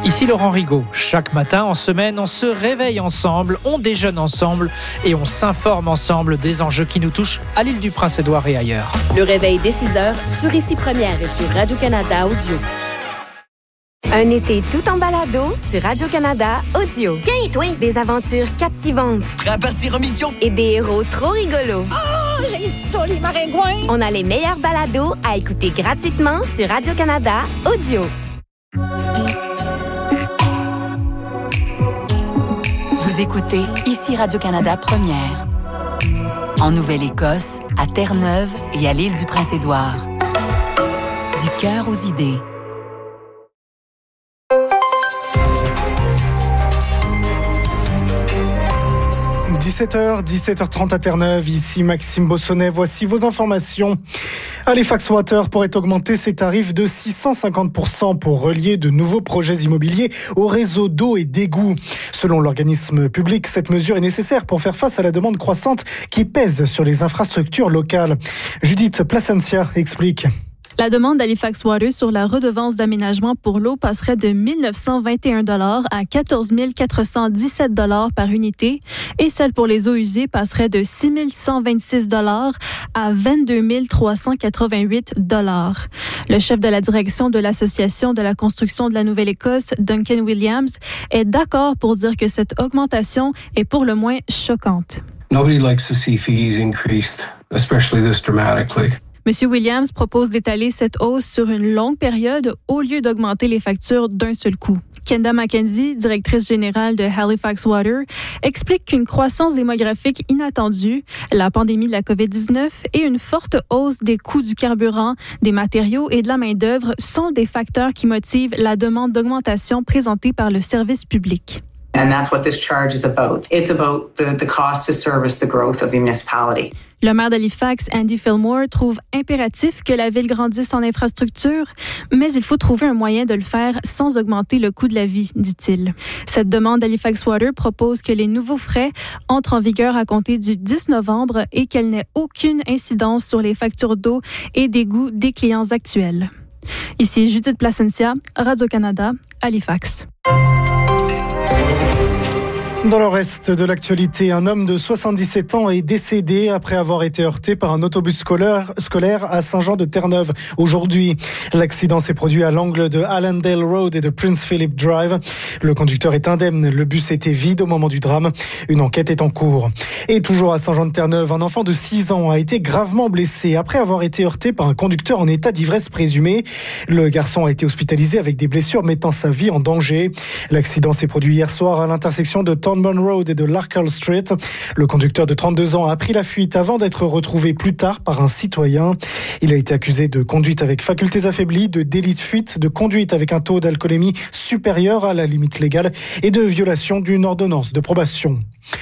Ici Laurent Rigaud. Chaque matin en semaine, on se réveille ensemble, on déjeune ensemble et on s'informe ensemble des enjeux qui nous touchent à l'île du Prince-Édouard et ailleurs. Le réveil dès 6h sur Ici Première et sur Radio-Canada Audio. Un été tout en balado sur Radio-Canada Audio. Tiens, toi! Des aventures captivantes. Prêt à partir en mission? Et des héros trop rigolos. Oh, j'ai ça, les maringouins! On a les meilleurs balados à écouter gratuitement sur Radio-Canada Audio. Vous écoutez Ici Radio-Canada Première. En Nouvelle-Écosse, à Terre-Neuve et à l'île du Prince-Édouard. Du cœur aux idées. « 17h30 à Terre-Neuve, ici Maxime Bossonnet. Voici vos informations. Halifax Water pourrait augmenter ses tarifs de 650% pour relier de nouveaux projets immobiliers au réseau d'eau et d'égouts. Selon l'organisme public, cette mesure est nécessaire pour faire face à la demande croissante qui pèse sur les infrastructures locales. Judith Placencia explique. La demande d'Halifax Water sur la redevance d'aménagement pour l'eau passerait de 1 921 $ à 14 417 $ par unité et celle pour les eaux usées passerait de 6 126 $ à 22 388 $. Le chef de la direction de l'Association de la construction de la Nouvelle-Écosse, Duncan Williams, est d'accord pour dire que cette augmentation est pour le moins choquante. Nobody likes to see fees increased, especially this dramatically. M. Williams propose d'étaler cette hausse sur une longue période au lieu d'augmenter les factures d'un seul coup. Kenda McKenzie, directrice générale de Halifax Water, explique qu'une croissance démographique inattendue, la pandémie de la COVID-19 et une forte hausse des coûts du carburant, des matériaux et de la main-d'œuvre sont des facteurs qui motivent la demande d'augmentation présentée par le service public. And that's what this charge is about. It's about the cost to service the growth of the municipality. Le maire d'Halifax, Andy Fillmore, trouve impératif que la ville grandisse en infrastructure, mais il faut trouver un moyen de le faire sans augmenter le coût de la vie, dit-il. Cette demande d'Halifax Water propose que les nouveaux frais entrent en vigueur à compter du 10 novembre et qu'elle n'ait aucune incidence sur les factures d'eau et d'égouts des clients actuels. Ici Judith Placencia, Radio-Canada, Halifax. Dans le reste de l'actualité, un homme de 77 ans est décédé après avoir été heurté par un autobus scolaire à Saint-Jean-de-Terre-Neuve aujourd'hui. L'accident s'est produit à l'angle de Allendale Road et de Prince Philip Drive. Le conducteur est indemne. Le bus était vide au moment du drame. Une enquête est en cours. Et toujours à Saint-Jean-de-Terre-Neuve, un enfant de 6 ans a été gravement blessé après avoir été heurté par un conducteur en état d'ivresse présumé. Le garçon a été hospitalisé avec des blessures mettant sa vie en danger. L'accident s'est produit hier soir à l'intersection de Thornburn Road et de Larkhill Street. Le conducteur de 32 ans a pris la fuite avant d'être retrouvé plus tard par un citoyen. Il a été accusé de conduite avec facultés affaiblies, de délit de fuite, de conduite avec un taux d'alcoolémie supérieur à la limite légale et de violation d'une ordonnance de probation.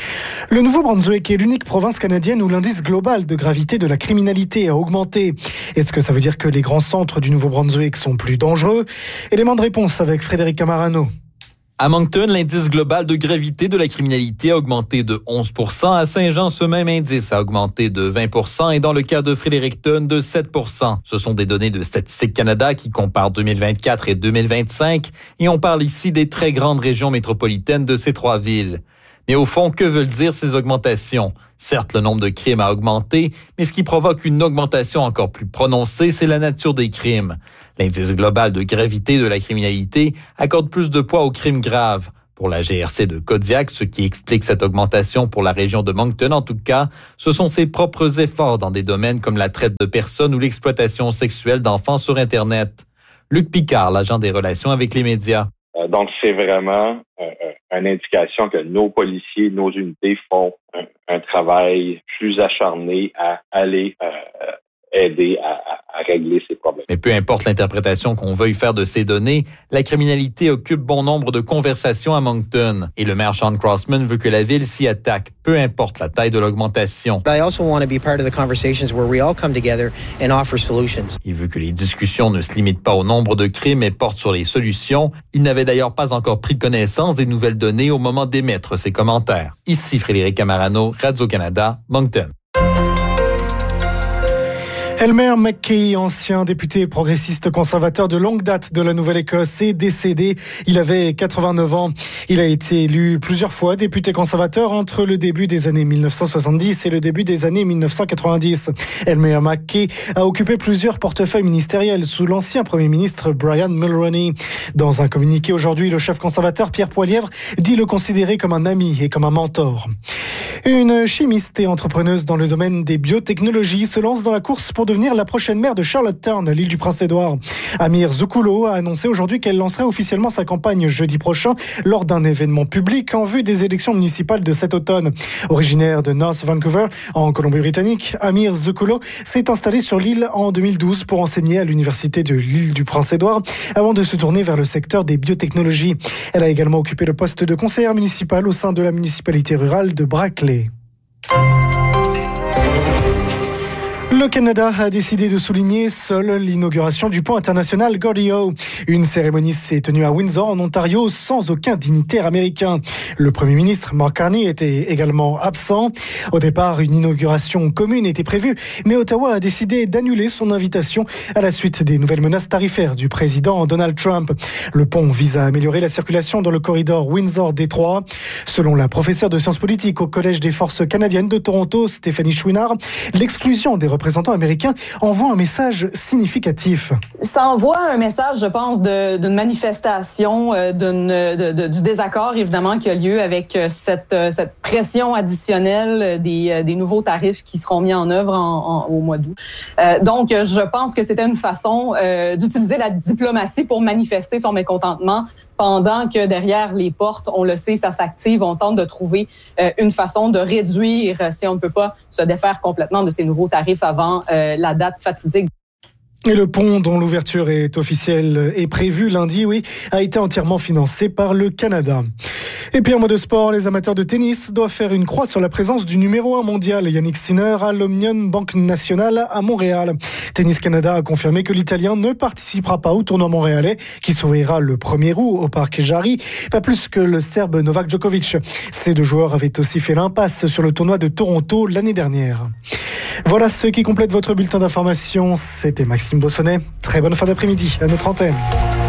Le Nouveau-Brunswick est l'unique province canadienne où l'indice global de gravité de la criminalité a augmenté. Est-ce que ça veut dire que les grands centres du Nouveau-Brunswick sont plus dangereux? Élément de réponse avec Frédéric Camarano. À Moncton, l'indice global de gravité de la criminalité a augmenté de 11%. À Saint-Jean, ce même indice a augmenté de 20% et dans le cas de Fredericton, de 7%. Ce sont des données de Statistique Canada qui comparent 2024 et 2025 et on parle ici des très grandes régions métropolitaines de ces trois villes. Mais au fond, que veulent dire ces augmentations? Certes, le nombre de crimes a augmenté, mais ce qui provoque une augmentation encore plus prononcée, c'est la nature des crimes. L'indice global de gravité de la criminalité accorde plus de poids aux crimes graves. Pour la GRC de Kodiak, ce qui explique cette augmentation pour la région de Moncton, en tout cas, ce sont ses propres efforts dans des domaines comme la traite de personnes ou l'exploitation sexuelle d'enfants sur Internet. Luc Picard, l'agent des relations avec les médias. Donc, c'est vraiment une indication que nos policiers, nos unités font un travail plus acharné à aller aider à régler ces problèmes. Mais peu importe l'interprétation qu'on veuille faire de ces données, la criminalité occupe bon nombre de conversations à Moncton. Et le maire Sean Crossman veut que la ville s'y attaque, peu importe la taille de l'augmentation. Il veut que les discussions ne se limitent pas au nombre de crimes mais portent sur les solutions. Il n'avait d'ailleurs pas encore pris connaissance des nouvelles données au moment d'émettre ses commentaires. Ici Frédéric Camarano, Radio-Canada, Moncton. Elmer MacKay, ancien député progressiste conservateur de longue date de la Nouvelle-Écosse, est décédé. Il avait 89 ans. Il a été élu plusieurs fois député conservateur entre le début des années 1970 et le début des années 1990. Elmer MacKay a occupé plusieurs portefeuilles ministériels sous l'ancien Premier ministre Brian Mulroney. Dans un communiqué aujourd'hui, le chef conservateur Pierre Poilievre dit le considérer comme un ami et comme un mentor. Une chimiste et entrepreneuse dans le domaine des biotechnologies se lance dans la course pour devenir la prochaine maire de Charlottetown, à l'île du Prince-Édouard. Amir Zoukulo a annoncé aujourd'hui qu'elle lancerait officiellement sa campagne jeudi prochain lors d'un événement public en vue des élections municipales de cet automne. Originaire de North Vancouver, en Colombie-Britannique, Amir Zoukulo s'est installé sur l'île en 2012 pour enseigner à l'université de l'île du Prince-Édouard avant de se tourner vers le secteur des biotechnologies. Elle a également occupé le poste de conseillère municipale au sein de la municipalité rurale de Brackley. Le Canada a décidé de souligner seul l'inauguration du pont international Gordie-Howe. Une cérémonie s'est tenue à Windsor, en Ontario, sans aucun dignitaire américain. Le Premier ministre, Mark Carney, était également absent. Au départ, une inauguration commune était prévue, mais Ottawa a décidé d'annuler son invitation à la suite des nouvelles menaces tarifaires du président Donald Trump. Le pont vise à améliorer la circulation dans le corridor Windsor-Détroit. Selon la professeure de sciences politiques au Collège des forces canadiennes de Toronto, Stéphanie Chouinard, l'exclusion des représentants américains envoie un message significatif. Ça envoie un message, je pense, d'une manifestation, du désaccord, évidemment, qui a lieu avec cette pression additionnelle des nouveaux tarifs qui seront mis en œuvre au mois d'août. Donc, je pense que c'était une façon d'utiliser la diplomatie pour manifester son mécontentement, pendant que derrière les portes, on le sait, ça s'active. On tente de trouver une façon de réduire, si on ne peut pas se défaire complètement de ces nouveaux tarifs avant la date fatidique. Et le pont, dont l'ouverture est officielle et prévue lundi, a été entièrement financé par le Canada. Et puis en mode sport, les amateurs de tennis doivent faire une croix sur la présence du numéro 1 mondial, Yannick Sinner, à l'Omnium Banque Nationale à Montréal. Tennis Canada a confirmé que l'Italien ne participera pas au tournoi montréalais, qui s'ouvrira le 1er août au Parc Jarry, pas plus que le Serbe Novak Djokovic. Ces deux joueurs avaient aussi fait l'impasse sur le tournoi de Toronto l'année dernière. Voilà ce qui complète votre bulletin d'information. C'était Maxime Bossonnet. Très bonne fin d'après-midi à notre antenne.